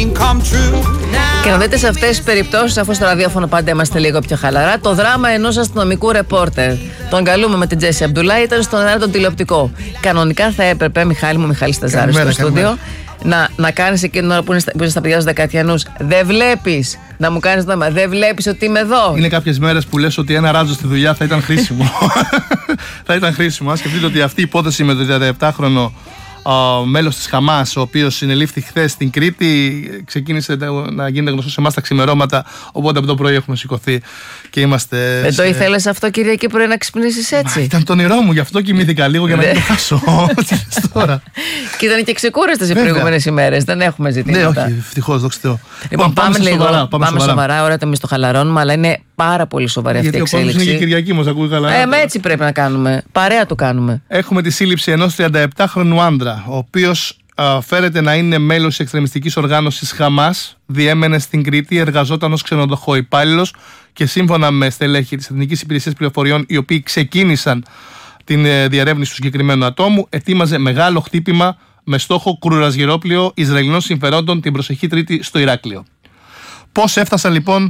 Και να δείτε σε αυτές τις περιπτώσεις, αφού στο ραδιόφωνο πάντα είμαστε λίγο πιο χαλαρά, το δράμα ενός αστυνομικού ρεπόρτερ. Τον καλούμε με την Τζέσι Αμπτουλά, ήταν στον αέρα τον τηλεοπτικό. Κανονικά θα έπρεπε, Μιχάλης Ταζάρης στο στούντιο, να κάνεις εκείνη την ώρα που είναι στα παιδιά στους δεκατιανούς. Δεν βλέπεις να μου κάνεις νόημα, δεν βλέπεις ότι είμαι εδώ. Είναι κάποιες μέρες που λες ότι ένα ράτζο στη δουλειά θα ήταν χρήσιμο. Θα ήταν χρήσιμο. Αν σκεφτείτε ότι αυτή η υπόθεση με το 37χρονο μέλος της Χαμάς, ο οποίος συνελήφθη χθες στην Κρήτη, ξεκίνησε να γίνεται γνωστό σε εμάς τα ξημερώματα. Οπότε από το πρωί έχουμε σηκωθεί και είμαστε. Δεν το ήθελες αυτό, Κυριακή πρωί, να ξυπνήσεις έτσι? Ήταν το όνειρό μου, γι' αυτό κοιμήθηκα λίγο για να μην το χάσω. Τώρα. Και ήταν και ξεκούραστες οι προηγούμενες ημέρες. Δεν έχουμε ζητήματα. Ναι, όχι, ευτυχώς, δόξα τω Θεώ. Λοιπόν, πάμε λίγο. Πάμε σοβαρά. Ωραία, εμείς το χαλαρώνουμε, αλλά είναι πάρα πολύ σοβαρή αυτή η εξέλιξη. Γιατί είναι και Κυριακή, μας ακούει καλά. Έτσι πρέπει να κάνουμε. Παρέα το κάνουμε. Έχουμε τη σύλληψη ενός 37χρονου άντρα, ο οποίος φέρεται να είναι μέλος της εξτρεμιστικής οργάνωσης Χαμάς, διέμενε στην Κρήτη, εργαζόταν ως ξενοδοχό υπάλληλος και σύμφωνα με στελέχη της Εθνικής Υπηρεσίας Πληροφοριών, οι οποίοι ξεκίνησαν την διερεύνηση του συγκεκριμένου ατόμου, ετοίμαζε μεγάλο χτύπημα με στόχο κρουαζιερόπλοιο Ισραηλινών συμφερόντων την προσεχή Τρίτη στο Ηράκλειο. Πώς έφτασαν λοιπόν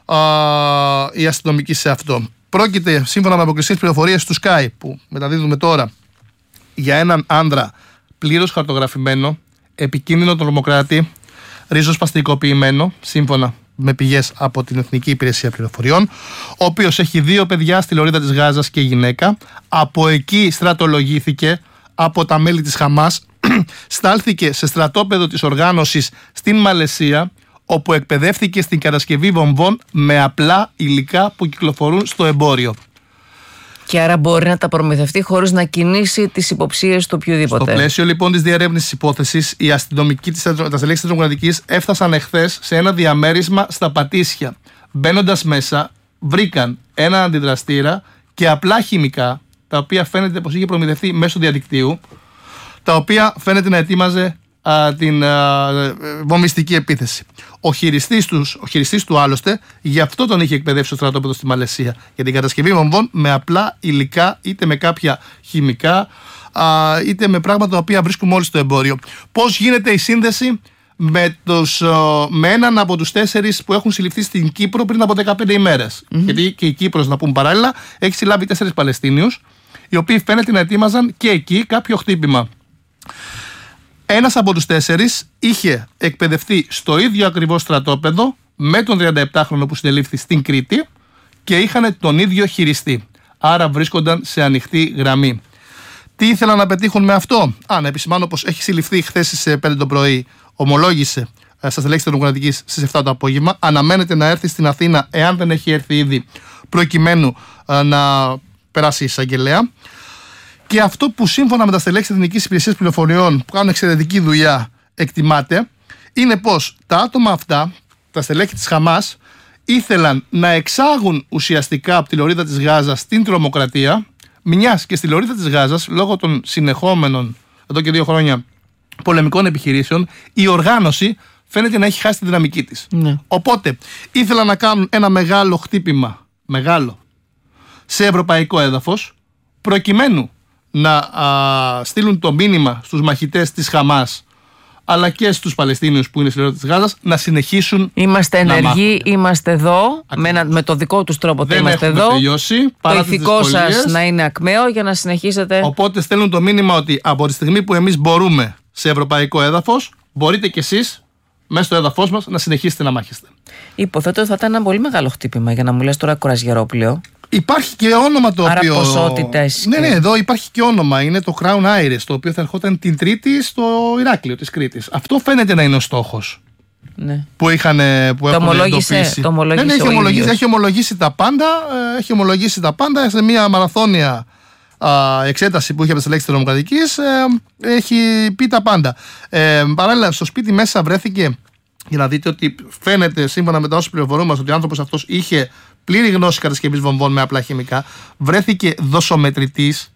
οι αστυνομικοί σε αυτό? Πρόκειται, σύμφωνα με αποκριστικές πληροφορίες του Sky που μεταδίδουμε τώρα, για έναν άντρα πλήρως χαρτογραφημένο, επικίνδυνο τρομοκράτη, ριζοσπαστικοποιημένο, σύμφωνα με πηγές από την Εθνική Υπηρεσία Πληροφοριών, ο οποίος έχει 2 παιδιά στη λωρίδα της Γάζας και γυναίκα. Από εκεί στρατολογήθηκε από τα μέλη της Χαμάς, στάλθηκε σε στρατόπεδο της οργάνωσης στην Μαλαισία, όπου εκπαιδεύτηκε στην κατασκευή βομβών με απλά υλικά που κυκλοφορούν στο εμπόριο. Και άρα μπορεί να τα προμηθευτεί χωρίς να κινήσει τις υποψίες του οποιοδήποτε. Στο πλαίσιο λοιπόν της διερεύνησης υπόθεσης, οι αστυνομικοί της στελέχης της τρομοκρατικής έφτασαν εχθές σε ένα διαμέρισμα στα Πατήσια. Μπαίνοντας μέσα, βρήκαν ένα αντιδραστήρα και απλά χημικά, τα οποία φαίνεται πως είχε προμηθευτεί μέσω διαδικτύου, τα οποία φαίνεται να ετοίμαζε την βομβιστική επίθεση. Ο χειριστής του άλλωστε, γι' αυτό τον είχε εκπαιδεύσει στο στρατόπεδο στη Μαλαισία, για την κατασκευή βομβών με απλά υλικά, είτε με κάποια χημικά, είτε με πράγματα τα οποία βρίσκουμε όλοι στο εμπόριο. Πώς γίνεται η σύνδεση με έναν από τους 4 που έχουν συλληφθεί στην Κύπρο πριν από 15 ημέρες? Γιατί και η Κύπρος, να πούμε παράλληλα, έχει συλλάβει 4 Παλαιστίνιους, οι οποίοι φαίνεται να ετοίμαζαν και εκεί κάποιο χτύπημα. Ένας από τους 4 είχε εκπαιδευτεί στο ίδιο ακριβώς στρατόπεδο με τον 37χρονο που συνελήφθη στην Κρήτη και είχαν τον ίδιο χειριστή. Άρα βρίσκονταν σε ανοιχτή γραμμή. Τι ήθελαν να πετύχουν με αυτό? Να επισημάνω πως έχει συλληφθεί χθες στις 5 το πρωί, ομολόγησε στα στελέχη της τρομοκρατικής στις 7 το απόγευμα. Αναμένεται να έρθει στην Αθήνα, εάν δεν έχει έρθει ήδη, προκειμένου να περάσει η εισαγγελέα. Και αυτό που σύμφωνα με τα στελέχη της Εθνικής Υπηρεσίας Πληροφοριών, που κάνουν εξαιρετική δουλειά, εκτιμάται, είναι πως τα άτομα αυτά, τα στελέχη της Χαμάς, ήθελαν να εξάγουν ουσιαστικά από τη λωρίδα της Γάζας την τρομοκρατία, μιας και στη λωρίδα της Γάζας, λόγω των συνεχόμενων εδώ και 2 χρόνια πολεμικών επιχειρήσεων, η οργάνωση φαίνεται να έχει χάσει τη δυναμική της. Ναι. Οπότε ήθελαν να κάνουν ένα μεγάλο χτύπημα, σε ευρωπαϊκό έδαφος, προκειμένου να στείλουν το μήνυμα στους μαχητές της Χαμάς, αλλά και στους Παλαιστίνιους που είναι στη λωρίδα της Γάζας, να συνεχίσουν. Είμαστε ενεργοί, είμαστε εδώ, με το δικό τους τρόπο δεν είμαστε εδώ. Τελειώσει, το ηθικό σας να είναι ακμαίο για να συνεχίσετε. Οπότε στέλνουν το μήνυμα ότι από τη στιγμή που εμείς μπορούμε σε ευρωπαϊκό έδαφος, μπορείτε κι εσείς μέσα στο έδαφος μας να συνεχίσετε να μάχεστε. Υποθέτω ότι θα ήταν ένα πολύ μεγάλο χτύπημα, για να μου λες τώρα κρουαζιερόπλοιο. Υπάρχει και όνομα το άρα οποίο. Ποσότητες. Ναι, εδώ υπάρχει και όνομα. Είναι το Crown Iris, το οποίο θα ερχόταν την Τρίτη στο Ηράκλειο της Κρήτης. Αυτό φαίνεται να είναι ο στόχος. Ναι. Που έχουν εντοπίσει. Έχει ομολογήσει τα πάντα. Έχει ομολογήσει τα πάντα σε μια μαραθώνια εξέταση που είχε από τις λέξεις της Τρομοκρατικής. Έχει πει τα πάντα. Παράλληλα, στο σπίτι μέσα βρέθηκε, για να δείτε ότι φαίνεται σύμφωνα με τα όσα πληροφορούμαστε ότι ο άνθρωπος αυτός είχε πλήρη γνώση κατασκευής βομβών με απλά χημικά. Βρέθηκε δοσομετρητής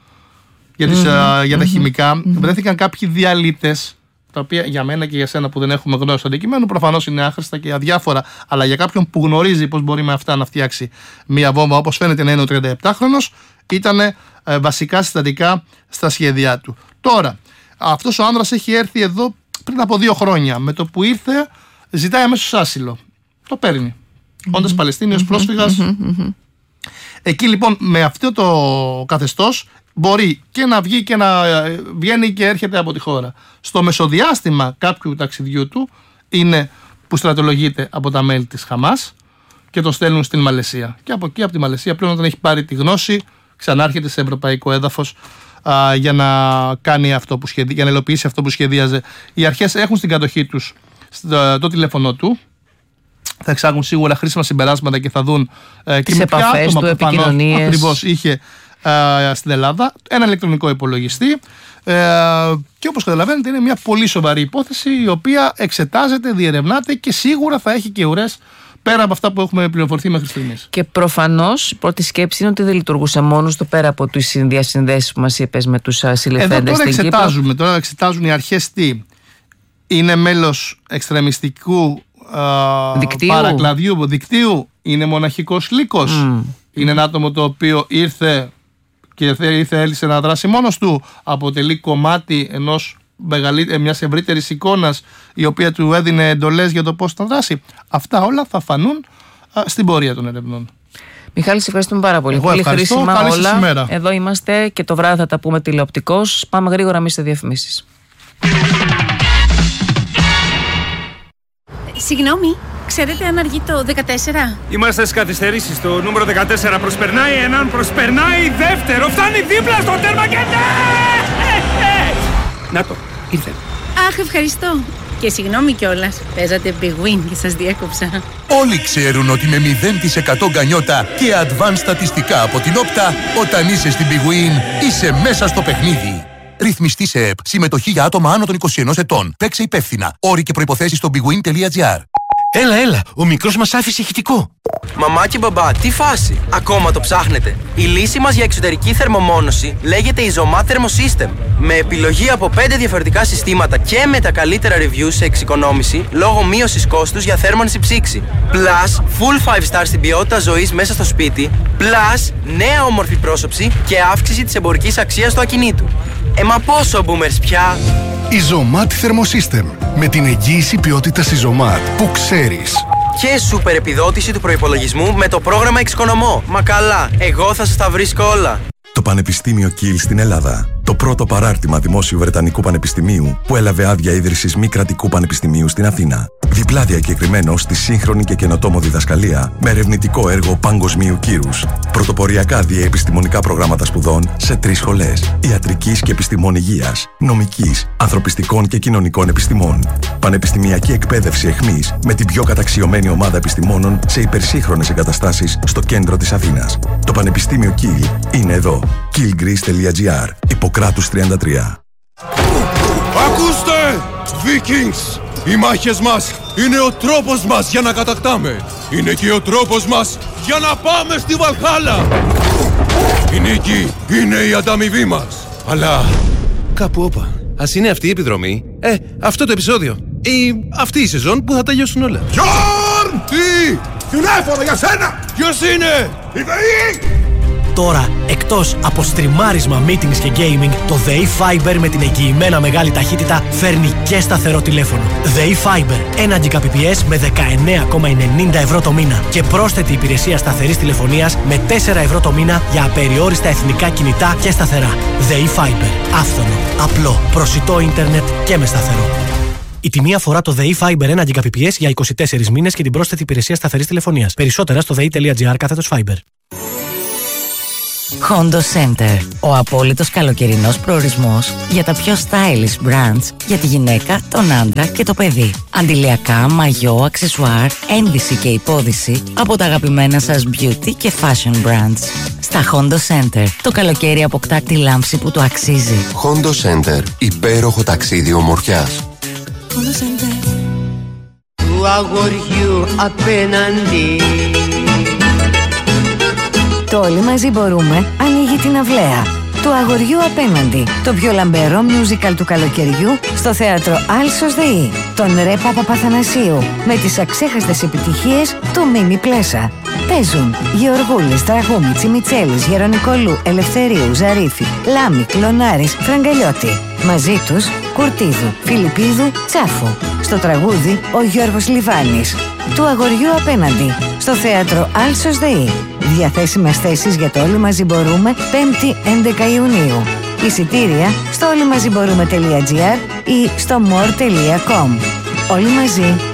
για τα χημικά. Βρέθηκαν κάποιοι διαλύτες, τα οποία για μένα και για σένα που δεν έχουμε γνώση στο αντικείμενο προφανώς είναι άχρηστα και αδιάφορα. Αλλά για κάποιον που γνωρίζει πώς μπορεί με αυτά να φτιάξει μία βόμβα, όπως φαίνεται να είναι ο 37χρονος, ήταν βασικά συστατικά στα σχέδιά του. Τώρα, αυτός ο άνδρας έχει έρθει εδώ πριν από 2 χρόνια. Με το που ήρθε, ζητάει αμέσως άσυλο. Το παίρνει. Όντας Παλαιστίνιος πρόσφυγας. Εκεί λοιπόν με αυτό το καθεστώς μπορεί και να βγει και να βγαίνει και έρχεται από τη χώρα. Στο μεσοδιάστημα κάποιου ταξιδιού του είναι που στρατολογείται από τα μέλη της Χαμάς και το στέλνουν στην Μαλαισία. Και από εκεί, από τη Μαλαισία, πλέον όταν έχει πάρει τη γνώση, ξανάρχεται σε ευρωπαϊκό έδαφος για να κάνει αυτό που για να υλοποιήσει αυτό που σχεδίαζε. Οι αρχές έχουν στην κατοχή τους το τηλέφωνο του. Θα εξάγουν σίγουρα χρήσιμα συμπεράσματα και θα δουν και με ποια άτομα που επικοινωνίες ακριβώς είχε στην Ελλάδα. Ένα ηλεκτρονικό υπολογιστή. Και όπως καταλαβαίνετε, είναι μια πολύ σοβαρή υπόθεση η οποία εξετάζεται, διερευνάται και σίγουρα θα έχει και ουρές πέρα από αυτά που έχουμε πληροφορηθεί μέχρι στιγμής. Και προφανώς η πρώτη σκέψη είναι ότι δεν λειτουργούσε μόνος του πέρα από τις διασυνδέσεις που μας είπες με τους συλληφθέντες στην Κύπρο. Τώρα εξετάζουν οι αρχές τι. Είναι μέλος εξτρεμιστικού παρακλαδιού, δικτύου, είναι μοναχικός λύκος, είναι ένα άτομο το οποίο ήρθε και θέλησε να δράσει μόνος του, αποτελεί κομμάτι μιας ευρύτερης εικόνας η οποία του έδινε εντολές για το πώς θα δράσει. Αυτά όλα θα φανούν στην πορεία των ερευνών. Μιχάλη, σε ευχαριστούμε πάρα πολύ. Πολύ χρήσιμα όλα. Σήμερα. Εδώ είμαστε και το βράδυ θα τα πούμε τηλεοπτικώς. Πάμε γρήγορα εμείς σε διαφημίσεις. Συγγνώμη, ξέρετε αν αργεί το 14? Είμαστε στις καθυστερήσεις. Το νούμερο 14 προσπερνάει έναν, προσπερνάει δεύτερο. Φτάνει δίπλα στο τέρμα και να το, ήρθε. Αχ, ευχαριστώ. Και συγγνώμη κιόλας, παίζατε Big Win και σας διέκοψα. Όλοι ξέρουν ότι με 0% γκανιότα και advanced στατιστικά από την Όπτα, όταν είσαι στην Big Win, είσαι μέσα στο παιχνίδι. Ρυθμιστή σε ΕΠ. Συμμετοχή για άτομα άνω των 21 ετών. Παίξε υπεύθυνα. Όροι και προϋποθέσεις στο bigwin.gr. Έλα, ο μικρός μας άφησε ηχητικό. Μαμά και μπαμπά, τι φάση, ακόμα το ψάχνετε? Η λύση μας για εξωτερική θερμομόνωση λέγεται Isomat Thermosystem. Με επιλογή από 5 διαφορετικά συστήματα και με τα καλύτερα reviews σε εξοικονόμηση λόγω μείωσης κόστους για θέρμανση ψήξη. Plus, full 5 star στην ποιότητα ζωής μέσα στο σπίτι. Plus, νέα όμορφη πρόσωψη και αύξηση της εμπορικής αξίας του ακινήτου. Μα πόσο boomers πια! Isomat Thermosystem. Με την εγγύηση ποιότητας Isomat που ξέρεις. Και σούπερ επιδότηση του προϋπολογισμού με το πρόγραμμα Εξοικονομώ. Μα καλά, εγώ θα σας τα βρίσκω όλα. Το Πανεπιστήμιο Κιλ στην Ελλάδα. Το πρώτο παράρτημα δημόσιου Βρετανικού Πανεπιστημίου που έλαβε άδεια ίδρυσης μη κρατικού πανεπιστημίου στην Αθήνα. Διπλά διακεκριμένο στη σύγχρονη και καινοτόμο διδασκαλία με ερευνητικό έργο παγκοσμίου κύρους. Πρωτοποριακά διαεπιστημονικά προγράμματα σπουδών σε 3 σχολές. Ιατρικής και επιστημών υγείας, νομικής, ανθρωπιστικών και κοινωνικών επιστημών. Πανεπιστημιακή εκπαίδευση εχμής με την πιο καταξιωμένη ομάδα επιστημόνων σε υπερσύγχρονες εγκαταστάσεις στο κέντρο της Αθήνας. Το Πανεπιστήμιο Κιλ είναι εδώ. killgreece.gr. Ιπποκράτους 33. Ακούστε! Vikings! Οι μάχες μας είναι ο τρόπος μας για να κατακτάμε. Είναι και ο τρόπος μας για να πάμε στη Βαλχάλα. Η νίκη είναι η ανταμοιβή μας. Αλλά κάπου όπα. Ας είναι αυτή η επιδρομή. Αυτό το επεισόδιο. Ή αυτή η σεζόν που θα τελειώσουν όλα. Γιόρν! Τι! Τηλέφωνο για σένα! Ποιος είναι? Η ΔΕΗ! Τώρα, εκτός από στριμάρισμα, meetings και gaming, το ΔΕΗ Fiber με την εγγυημένα μεγάλη ταχύτητα φέρνει και σταθερό τηλέφωνο. ΔΕΗ Fiber, 1 Gbps με 19,90 ευρώ το μήνα και πρόσθετη υπηρεσία σταθερής τηλεφωνίας με 4 ευρώ το μήνα για απεριόριστα εθνικά κινητά και σταθερά. ΔΕΗ Fiber, άφθονο, απλό, προσιτό ίντερνετ και με σταθερό. Η τιμή αφορά το ΔΕΗ Fiber 1 Gbps για 24 μήνες και την πρόσθετη υπηρεσία σταθερής τηλεφωνίας. Περισσότερα στο dei.gr/Fiber. Hondo Center. Ο απόλυτος καλοκαιρινός προορισμός για τα πιο stylish brands για τη γυναίκα, τον άντρα και το παιδί. Αντιλιακά, μαγιό, αξεσουάρ, ένδυση και υπόδυση από τα αγαπημένα σας beauty και fashion brands. Στα Hondo Center, το καλοκαίρι αποκτά τη λάμψη που το αξίζει. Hondo Center. Υπέροχο ταξίδι ομορφιάς. Hondo Center. Του αγοριού απέναντι. Το Όλοι μαζί μπορούμε ανοίγει την αυλαία. Του αγοριού απέναντι. Το πιο λαμπερό musical του καλοκαιριού στο θέατρο Άλσος ΔΕΗ. Τον Ρε Παπαπαθανασίου με τις αξέχαστες επιτυχίες του Μίμη Πλέσα. Παίζουν Γεωργούλης, Τραγούμη, Τσιμιτσέλης, Γερονικολού, Ελευθερίου, Ζαρίφη, Λάμη, Κλωνάρης, Φραγκαλιώτη. Μαζί τους Κουρτίδου, Φιλιππίδου, Τσάφου. Στο τραγούδι ο Γιώργος Λιβάνης. Του αγοριού απέναντι, στο θέατρο Άλσος ΔΕΗ. Διαθέσιμες θέσεις για το Όλοι Μαζί Μπορούμε 5η 11 Ιουνίου. Εισιτήρια στο όλοιμαζιμπορούμε.gr ή στο more.com. Όλοι μαζί